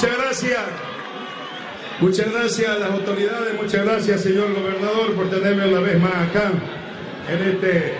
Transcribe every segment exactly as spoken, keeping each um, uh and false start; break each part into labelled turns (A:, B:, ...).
A: Muchas gracias. Muchas gracias a las autoridades, muchas gracias, señor gobernador, por tenerme una vez más acá, en este...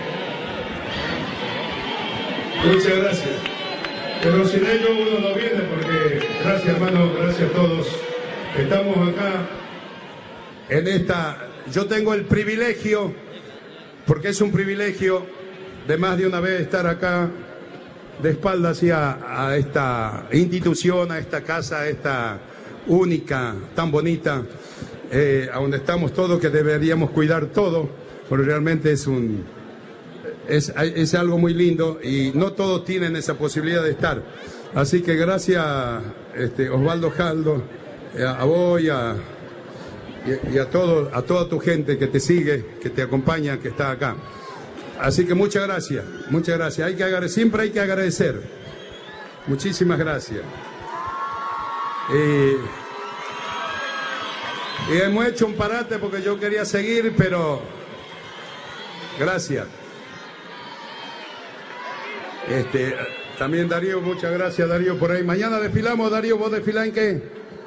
A: Muchas gracias. Pero sin ello uno no viene, porque... Gracias, hermano, gracias a todos. Estamos acá, en esta... Yo tengo el privilegio, porque es un privilegio, de más de una vez estar acá, de espaldas hacia a esta institución, a esta casa, a esta... única, tan bonita, eh, a donde estamos todos, que deberíamos cuidar todo, porque realmente es un es, es algo muy lindo y no todos tienen esa posibilidad de estar. Así que gracias, este, Osvaldo Jaldo, a, a vos y a, y, y a, todo, a toda tu gente que te sigue, que te acompaña, que está acá. Así que muchas gracias, muchas gracias. Hay que agradecer, siempre hay que agradecer. Muchísimas gracias. Y, y hemos hecho un parate porque yo quería seguir, pero gracias. Este, también Darío, muchas gracias Darío por ahí. Mañana desfilamos, Darío, ¿vos desfilás en qué?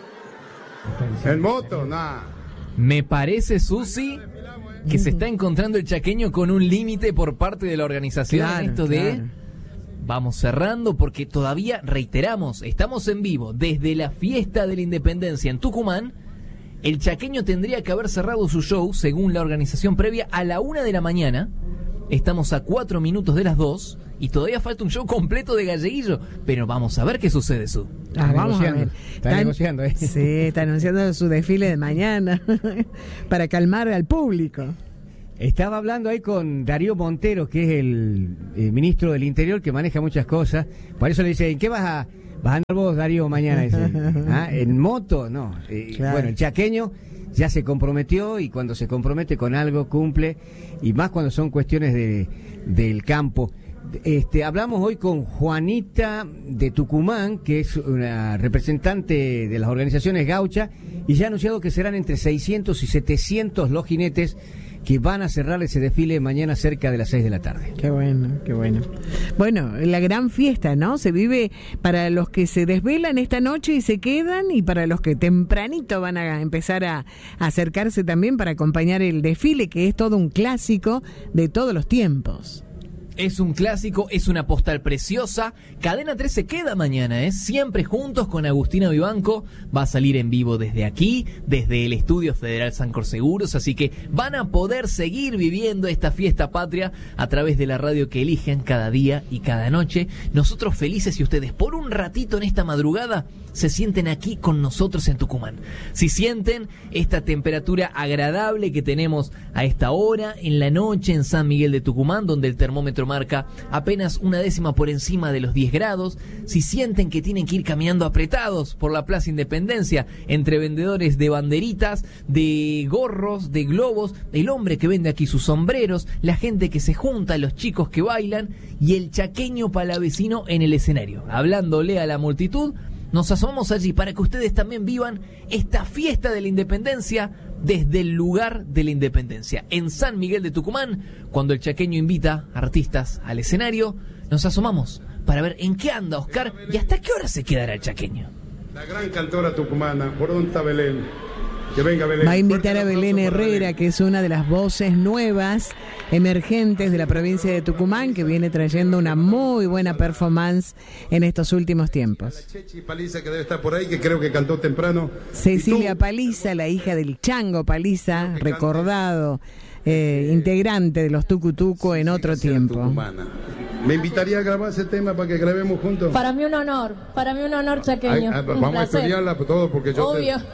A: ¿En moto? Nah.
B: Me parece, Susi, que se está encontrando el chaqueño con un límite por parte de la organización,
C: claro,
B: en esto
C: claro.
B: de... Vamos cerrando porque todavía, reiteramos, estamos en vivo desde la fiesta de la Independencia en Tucumán. El chaqueño tendría que haber cerrado su show, según la organización previa, a la una de la mañana. Estamos a cuatro minutos de las dos y todavía falta un show completo de Galleguillo. Pero vamos a ver qué sucede, Su.
C: Ah, vamos a ver.
D: Está,
C: Está
D: negociando, ¿eh?
C: Sí, está anunciando su desfile de mañana para calmar al público.
D: Estaba hablando ahí con Darío Montero, que es el, el ministro del Interior, que maneja muchas cosas. Por eso le dice, ¿en qué vas a, vas a andar vos, Darío, mañana? Dice, ¿ah? ¿En moto? No. Eh,
C: Claro.
D: Bueno, el chaqueño ya se comprometió y cuando se compromete con algo cumple, y más cuando son cuestiones de, del campo. Este, hablamos hoy con Juanita de Tucumán, que es una representante de las organizaciones gauchas, y ya ha anunciado que serán entre seiscientos y setecientos los jinetes que van a cerrar ese desfile mañana cerca de las seis de la tarde.
C: Qué bueno, qué bueno. Bueno, la gran fiesta, ¿no? Se vive para los que se desvelan esta noche y se quedan, y para los que tempranito van a empezar a, a acercarse también para acompañar el desfile, que es todo un clásico de todos los tiempos.
B: Es un clásico, es una postal preciosa. Cadena tres se queda mañana, ¿eh? Siempre juntos con Agustina Vivanco. Va a salir en vivo desde aquí, desde el Estudio Federal Sancor Seguros. Así que van a poder seguir viviendo esta fiesta patria a través de la radio que eligen cada día y cada noche. Nosotros felices, y ustedes por un ratito en esta madrugada se sienten aquí con nosotros en Tucumán. Si sienten esta temperatura agradable que tenemos a esta hora en la noche en San Miguel de Tucumán, donde el termómetro marca apenas una décima por encima de los diez grados, si sienten que tienen que ir caminando apretados por la Plaza Independencia entre vendedores de banderitas, de gorros, de globos, el hombre que vende aquí sus sombreros, la gente que se junta, los chicos que bailan y el chaqueño palavecino en el escenario, hablándole a la multitud, nos asomamos allí para que ustedes también vivan esta fiesta de la Independencia desde el lugar de la Independencia. En San Miguel de Tucumán, cuando el chaqueño invita artistas al escenario, nos asomamos para ver en qué anda Oscar y hasta qué hora se quedará el chaqueño.
A: La gran cantora tucumana, ¿por dónde está Belén? Que venga Belén.
C: Va a invitar
A: Fuerte
C: a
A: aplauso
C: Belén
A: para
C: Herrera,
A: Belén.
C: que es una de las voces nuevas, emergentes de la provincia de Tucumán, que viene trayendo una muy buena performance en estos últimos tiempos.
A: La Chechi Paliza, que debe estar por ahí, que creo que cantó temprano.
C: Cecilia
A: Y tú,
C: Paliza, la hija del Chango Paliza, recordado eh, integrante de los Tucutuco en otro
A: ser
C: tiempo.
A: tucumana. ¿Me invitaría a grabar ese tema para que grabemos juntos?
E: Para mí un honor, para mí un honor, chaqueño.
A: Ay, ay,
E: Un
A: vamos a
E: placer.
A: estudiarla todo porque yo te-
E: Obvio.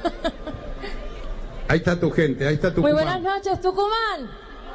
A: Ahí está tu gente, ahí está tu
E: Muy buenas noches, Tucumán.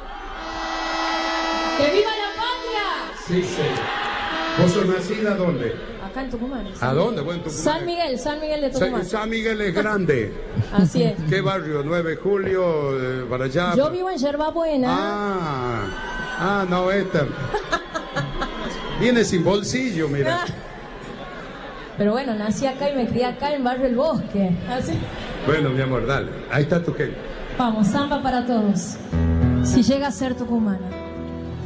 E: ¡Que viva la patria!
A: Sí, sí. ¿Vos sos nacida dónde?
E: Acá en Tucumán.
A: ¿A dónde? Bueno, en Tucumán.
E: San Miguel, San Miguel de Tucumán.
A: San, San Miguel es grande.
E: Así es.
A: ¿Qué barrio? nueve de julio, eh, para allá.
E: Yo vivo en Yerbabuena.
A: Ah, ah, no, esta. Viene sin bolsillo, mira.
E: Pero bueno, nací acá y me crié acá en Barrio El Bosque. Así.
A: Bueno, mi amor, dale. Ahí está tu gente.
E: Vamos, samba para todos. Si llega a ser tucumana.